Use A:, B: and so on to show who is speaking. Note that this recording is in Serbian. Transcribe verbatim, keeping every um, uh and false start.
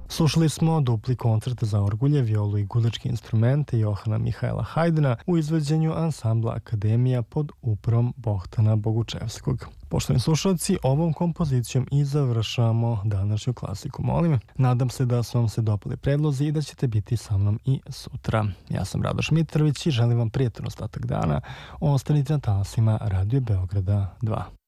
A: Slušali smo dupli koncert za orgulje, violu i guličke instrumente Johana Mihajla Hajdna u izvođenju ansambla Akademija pod uprom Bohtana Bogučevskog. Poštovani slušalci, ovom kompozicijom i završavamo današnju klasiku. Molim, nadam se da su vam se dopali predlozi i da ćete biti sa mnom i sutra. Ja sam Radoš Mitrović i želim vam prijatan ostatak dana. Ostanite na talasima Radio Beograda dva.